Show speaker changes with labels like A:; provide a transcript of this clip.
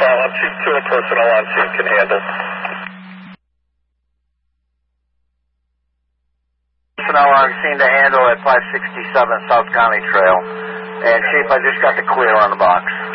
A: call. I'm Chief 2 personnel on scene can handle.
B: Personnel on scene to handle at 567 South County Trail. And Chief, I just got the clear on the box.